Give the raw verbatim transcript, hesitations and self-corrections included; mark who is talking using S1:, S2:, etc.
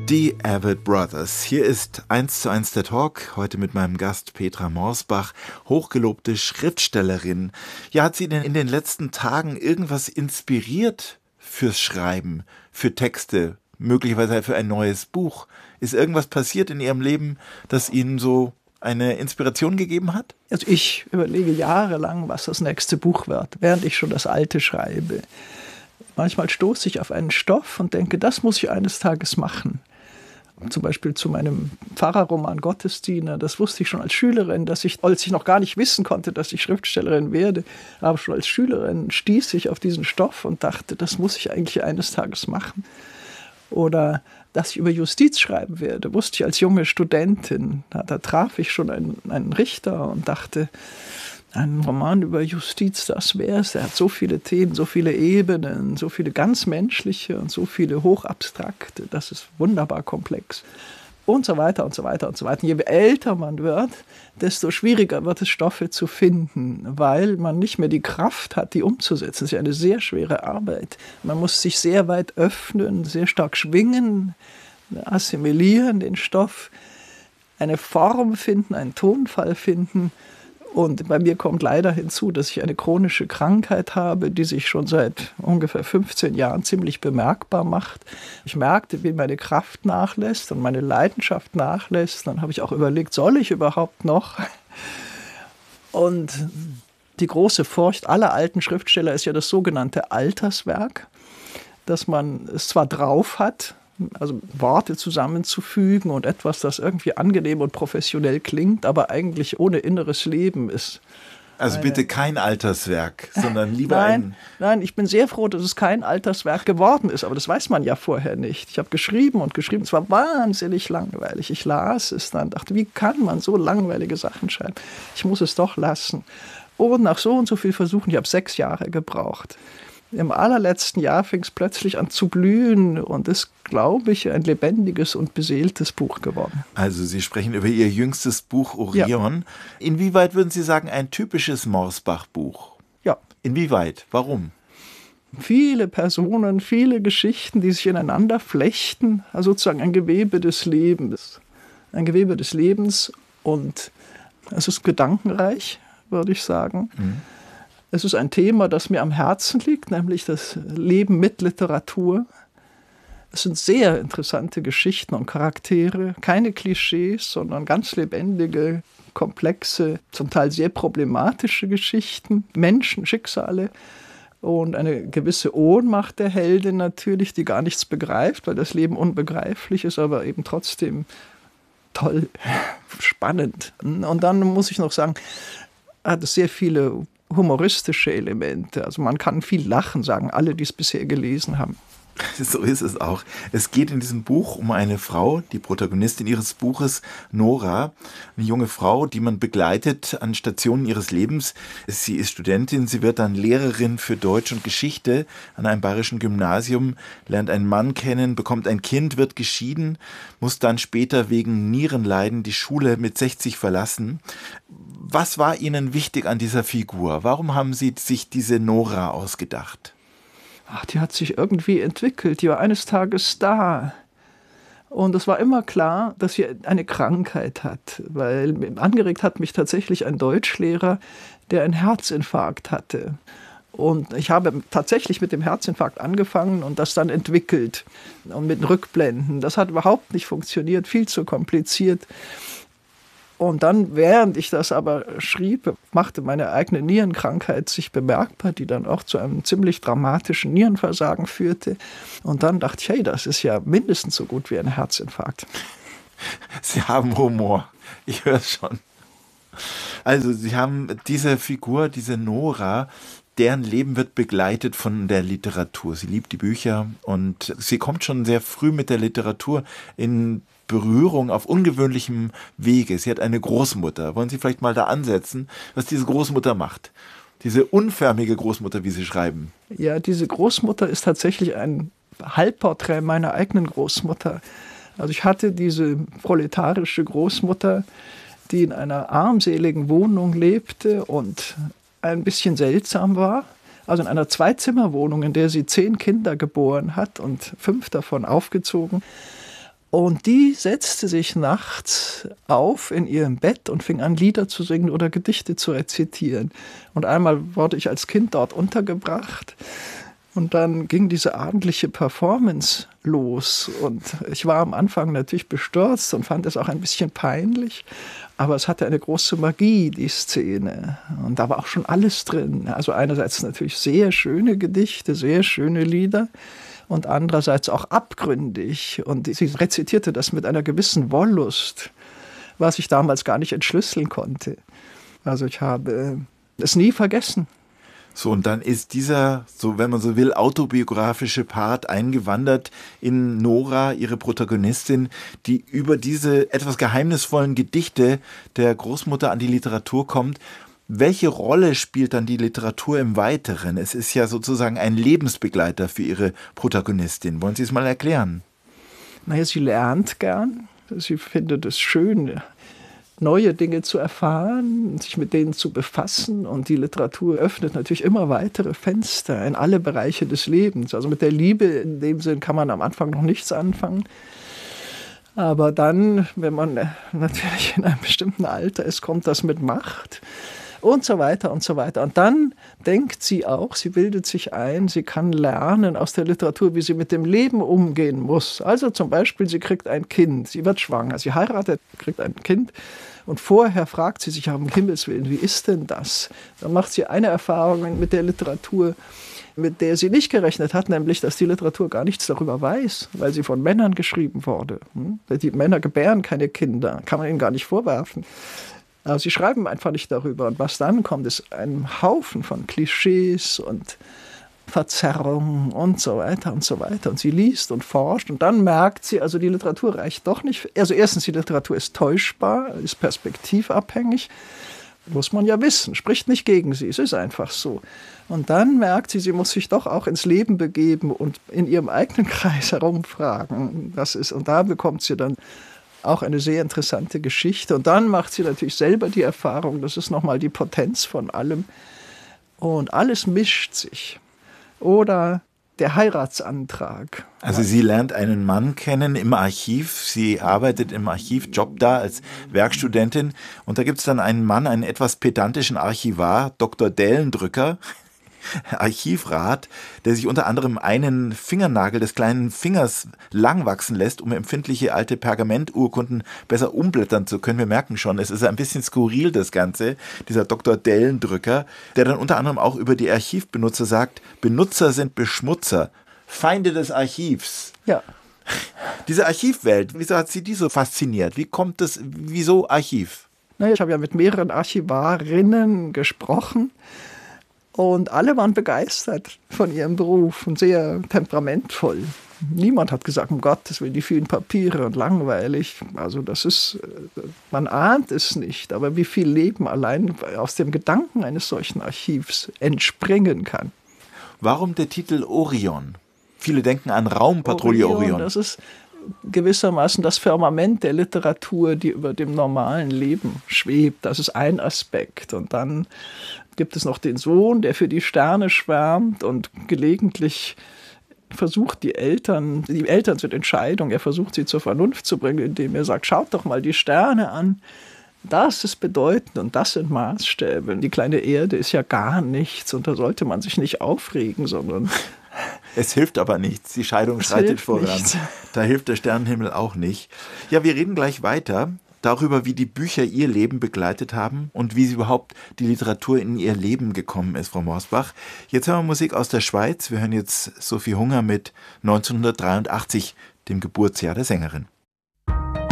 S1: Die Avett Brothers. Hier ist eins zu eins der Talk, heute mit meinem Gast Petra Morsbach, hochgelobte Schriftstellerin. Ja, hat sie denn in den letzten Tagen irgendwas inspiriert fürs Schreiben, für Texte, möglicherweise für ein neues Buch? Ist irgendwas passiert in ihrem Leben, das Ihnen so eine Inspiration gegeben hat?
S2: Also ich überlege jahrelang, was das nächste Buch wird, während ich schon das alte schreibe. Manchmal stoße ich auf einen Stoff und denke, das muss ich eines Tages machen. Zum Beispiel zu meinem Pfarrerroman Gottesdiener. Das wusste ich schon als Schülerin, dass ich, als ich noch gar nicht wissen konnte, dass ich Schriftstellerin werde, aber schon als Schülerin stieß ich auf diesen Stoff und dachte, das muss ich eigentlich eines Tages machen. Oder dass ich über Justiz schreiben werde, wusste ich als junge Studentin. Da, da traf ich schon einen, einen Richter und dachte, ein Roman über Justiz, das wäre es. Er hat so viele Themen, so viele Ebenen, so viele ganz menschliche und so viele hochabstrakte. Das ist wunderbar komplex. Und so weiter und so weiter und so weiter. Je älter man wird, desto schwieriger wird es, Stoffe zu finden, weil man nicht mehr die Kraft hat, die umzusetzen. Das ist ja eine sehr schwere Arbeit. Man muss sich sehr weit öffnen, sehr stark schwingen, assimilieren den Stoff, eine Form finden, einen Tonfall finden. Und bei mir kommt leider hinzu, dass ich eine chronische Krankheit habe, die sich schon seit ungefähr fünfzehn Jahren ziemlich bemerkbar macht. Ich merkte, wie meine Kraft nachlässt und meine Leidenschaft nachlässt. Dann habe ich auch überlegt, soll ich überhaupt noch? Und die große Furcht aller alten Schriftsteller ist ja das sogenannte Alterswerk, dass man es zwar drauf hat, also Worte zusammenzufügen und etwas, das irgendwie angenehm und professionell klingt, aber eigentlich ohne inneres Leben ist.
S1: Also
S2: eine,
S1: bitte kein Alterswerk, sondern lieber
S2: nein,
S1: ein...
S2: Nein, ich bin sehr froh, dass es kein Alterswerk geworden ist, aber das weiß man ja vorher nicht. Ich habe geschrieben und geschrieben, es war wahnsinnig langweilig. Ich las es dann, dachte, wie kann man so langweilige Sachen schreiben? Ich muss es doch lassen. Und nach so und so viel Versuchen, ich habe sechs Jahre gebraucht. Im allerletzten Jahr fing es plötzlich an zu blühen und ist, glaube ich, ein lebendiges und beseeltes Buch geworden.
S1: Also Sie sprechen über Ihr jüngstes Buch Orion. Ja. Inwieweit würden Sie sagen, ein typisches Morsbach-Buch?
S2: Ja.
S1: Inwieweit? Warum?
S2: Viele Personen, viele Geschichten, die sich ineinander flechten, also sozusagen ein Gewebe des Lebens. Ein Gewebe des Lebens und es ist gedankenreich, würde ich sagen. Mhm. Es ist ein Thema, das mir am Herzen liegt, nämlich das Leben mit Literatur. Es sind sehr interessante Geschichten und Charaktere, keine Klischees, sondern ganz lebendige, komplexe, zum Teil sehr problematische Geschichten, Menschen, Schicksale und eine gewisse Ohnmacht der Heldin natürlich, die gar nichts begreift, weil das Leben unbegreiflich ist, aber eben trotzdem toll, spannend. Und dann muss ich noch sagen, hat es sehr viele humoristische Elemente. Also man kann viel lachen, sagen alle, die es bisher gelesen haben.
S1: So ist es auch. Es geht in diesem Buch um eine Frau, die Protagonistin ihres Buches, Nora, eine junge Frau, die man begleitet an Stationen ihres Lebens. Sie ist Studentin, sie wird dann Lehrerin für Deutsch und Geschichte an einem bayerischen Gymnasium, lernt einen Mann kennen, bekommt ein Kind, wird geschieden, muss dann später wegen Nierenleiden die Schule mit sechzig verlassen. Was war Ihnen wichtig an dieser Figur? Warum haben Sie sich diese Nora ausgedacht?
S2: Ach, die hat sich irgendwie entwickelt, die war eines Tages da. Und es war immer klar, dass sie eine Krankheit hat, weil angeregt hat mich tatsächlich ein Deutschlehrer, der einen Herzinfarkt hatte. Und ich habe tatsächlich mit dem Herzinfarkt angefangen und das dann entwickelt und mit Rückblenden. Das hat überhaupt nicht funktioniert, viel zu kompliziert. Und dann, während ich das aber schrieb, machte meine eigene Nierenkrankheit sich bemerkbar, die dann auch zu einem ziemlich dramatischen Nierenversagen führte. Und dann dachte ich, hey, das ist ja mindestens so gut wie ein Herzinfarkt.
S1: Sie haben Humor, ich höre es schon. Also Sie haben diese Figur, diese Nora, deren Leben wird begleitet von der Literatur. Sie liebt die Bücher und sie kommt schon sehr früh mit der Literatur in Berührung auf ungewöhnlichem Wege. Sie hat eine Großmutter. Wollen Sie vielleicht mal da ansetzen, was diese Großmutter macht? Diese unförmige Großmutter, wie Sie schreiben.
S2: Ja, diese Großmutter ist tatsächlich ein Halbporträt meiner eigenen Großmutter. Also ich hatte diese proletarische Großmutter, die in einer armseligen Wohnung lebte und ein bisschen seltsam war. Also in einer Zweizimmerwohnung, in der sie zehn Kinder geboren hat und fünf davon aufgezogen. Und die setzte sich nachts auf in ihrem Bett und fing an, Lieder zu singen oder Gedichte zu rezitieren. Und einmal wurde ich als Kind dort untergebracht. Und dann ging diese abendliche Performance los. Und ich war am Anfang natürlich bestürzt und fand es auch ein bisschen peinlich. Aber es hatte eine große Magie, die Szene. Und da war auch schon alles drin. Also einerseits natürlich sehr schöne Gedichte, sehr schöne Lieder. Und andererseits auch abgründig. Und sie rezitierte das mit einer gewissen Wollust, was ich damals gar nicht entschlüsseln konnte. Also ich habe es nie vergessen.
S1: So, und dann ist dieser, so wenn man so will, autobiografische Part eingewandert in Nora, ihre Protagonistin, die über diese etwas geheimnisvollen Gedichte der Großmutter an die Literatur kommt. Welche Rolle spielt dann die Literatur im Weiteren? Es ist ja sozusagen ein Lebensbegleiter für Ihre Protagonistin. Wollen Sie es mal erklären?
S2: Naja, sie lernt gern. Sie findet es schön, neue Dinge zu erfahren, sich mit denen zu befassen. Und die Literatur öffnet natürlich immer weitere Fenster in alle Bereiche des Lebens. Also mit der Liebe in dem Sinn kann man am Anfang noch nichts anfangen. Aber dann, wenn man natürlich in einem bestimmten Alter ist, kommt das mit Macht. Und so weiter und so weiter. Und dann denkt sie auch, sie bildet sich ein, sie kann lernen aus der Literatur, wie sie mit dem Leben umgehen muss. Also zum Beispiel, sie kriegt ein Kind, sie wird schwanger, sie heiratet, kriegt ein Kind. Und vorher fragt sie sich, um Himmels Willen, wie ist denn das? Dann macht sie eine Erfahrung mit der Literatur, mit der sie nicht gerechnet hat, nämlich, dass die Literatur gar nichts darüber weiß, weil sie von Männern geschrieben wurde. Die Männer gebären keine Kinder, kann man ihnen gar nicht vorwerfen. Aber sie schreiben einfach nicht darüber. Und was dann kommt, ist ein Haufen von Klischees und Verzerrungen und so weiter und so weiter. Und sie liest und forscht und dann merkt sie, also die Literatur reicht doch nicht. Also erstens, die Literatur ist täuschbar, ist perspektivabhängig. Muss man ja wissen, spricht nicht gegen sie, es ist einfach so. Und dann merkt sie, sie muss sich doch auch ins Leben begeben und in ihrem eigenen Kreis herumfragen. Das ist, und da bekommt sie dann auch eine sehr interessante Geschichte. Und dann macht sie natürlich selber die Erfahrung, das ist nochmal die Potenz von allem. Und alles mischt sich. Oder der Heiratsantrag.
S1: Also sie lernt einen Mann kennen im Archiv. Sie arbeitet im Archiv, jobbt da als Werkstudentin. Und da gibt es dann einen Mann, einen etwas pedantischen Archivar, Doktor Dellendrücker, Archivrat, der sich unter anderem einen Fingernagel des kleinen Fingers lang wachsen lässt, um empfindliche alte Pergamenturkunden besser umblättern zu können. Wir merken schon, es ist ein bisschen skurril, das Ganze, dieser Doktor Dellendrücker, der dann unter anderem auch über die Archivbenutzer sagt, Benutzer sind Beschmutzer, Feinde des Archivs.
S2: Ja.
S1: Diese Archivwelt, wieso hat Sie die so fasziniert? Wie kommt das, wieso Archiv?
S2: Naja, ich habe ja mit mehreren Archivarinnen gesprochen. Und alle waren begeistert von ihrem Beruf und sehr temperamentvoll. Niemand hat gesagt, um Gottes Willen, die vielen Papiere und langweilig. Also das ist, man ahnt es nicht, aber wie viel Leben allein aus dem Gedanken eines solchen Archivs entspringen kann.
S1: Warum der Titel Orion? Viele denken an Raumpatrouille Orion.
S2: Orion. Das ist gewissermaßen das Firmament der Literatur, die über dem normalen Leben schwebt. Das ist ein Aspekt. Und dann gibt es noch den Sohn, der für die Sterne schwärmt und gelegentlich versucht die Eltern, die Eltern sind Entscheidung, er versucht sie zur Vernunft zu bringen, indem er sagt, schaut doch mal die Sterne an. Das ist bedeutend und das sind Maßstäbe. Die kleine Erde ist ja gar nichts und da sollte man sich nicht aufregen, sondern...
S1: Es hilft aber nichts, die Scheidung schreitet voran. Nichts. Da hilft der Sternenhimmel auch nicht. Ja, wir reden gleich weiter darüber, wie die Bücher ihr Leben begleitet haben und wie sie überhaupt die Literatur in ihr Leben gekommen ist, Frau Morsbach. Jetzt hören wir Musik aus der Schweiz. Wir hören jetzt Sophie Hunger mit neunzehnhundertdreiundachtzig, dem Geburtsjahr der Sängerin.